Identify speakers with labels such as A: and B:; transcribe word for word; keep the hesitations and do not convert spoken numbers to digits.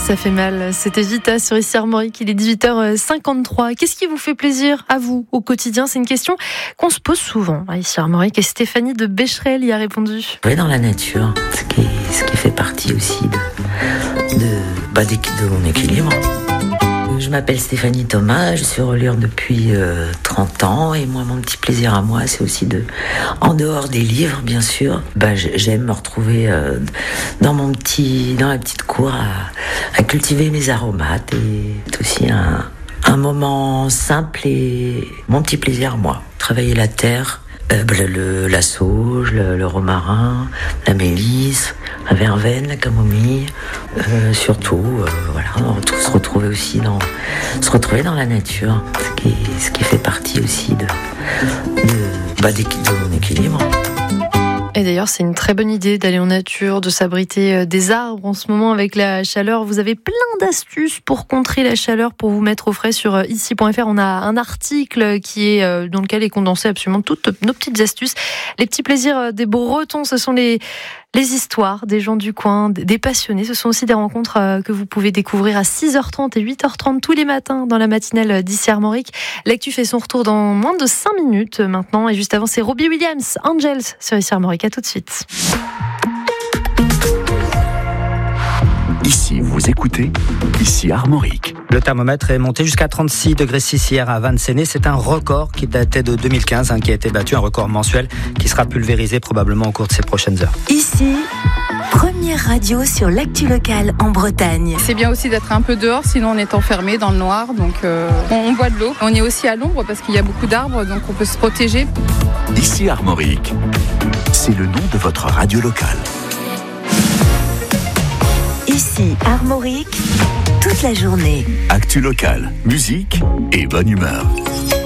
A: Ça fait mal, c'était Vita sur ici Armorique, il est dix-huit heures cinquante-trois. Qu'est-ce qui vous fait plaisir à vous au quotidien? C'est une question qu'on se pose souvent à ici Armorique et Stéphanie de Becherel y a répondu.
B: Oui, dans la nature, ce qui, ce qui fait partie aussi de, de, bah, de, de mon équilibre. Je m'appelle Stéphanie Thomas, je suis reliure depuis euh, trente ans et moi mon petit plaisir à moi c'est aussi de, en dehors des livres bien sûr, bah, j'aime me retrouver euh, dans mon petit, dans la petite cour à, à cultiver mes aromates et c'est aussi un, un moment simple et mon petit plaisir à moi. Travailler la terre, euh, le, le, la sauge, le, le romarin, la mélisse, la verveine, la camomille, euh, surtout, euh, voilà, on se retrouver aussi dans, se retrouver dans la nature, ce qui, ce qui fait partie aussi de, de, bah, de mon équilibre.
A: Et d'ailleurs, c'est une très bonne idée d'aller en nature, de s'abriter des arbres en ce moment avec la chaleur. Vous avez plein d'astuces pour contrer la chaleur, pour vous mettre au frais sur ici point f r. On a un article qui est, dans lequel est condensé absolument toutes nos petites astuces. Les petits plaisirs des Bretons, ce sont les, les histoires des gens du coin, des passionnés. Ce sont aussi des rencontres que vous pouvez découvrir à six heures trente et huit heures trente tous les matins dans la matinale d'ici Armorique. L'actu fait son retour dans moins de cinq minutes maintenant. Et juste avant, c'est Robbie Williams, Angels sur ici Armorique. À tout de suite.
C: Ici, vous écoutez, ici Armorique.
D: Le thermomètre est monté jusqu'à trente-six degrés six hier à Vannes-Séné. C'est un record qui datait de deux mille quinze, hein, qui a été battu, un record mensuel qui sera pulvérisé probablement au cours de ces prochaines heures.
E: Ici, première radio sur l'actu locale en Bretagne.
F: C'est bien aussi d'être un peu dehors, sinon on est enfermé dans le noir, donc euh, on, on boit de l'eau. On est aussi à l'ombre parce qu'il y a beaucoup d'arbres, donc on peut se protéger.
C: Ici Armorique, c'est le nom de votre radio locale.
E: Ici Armorique, toute la journée.
C: Actu locale, musique et bonne humeur.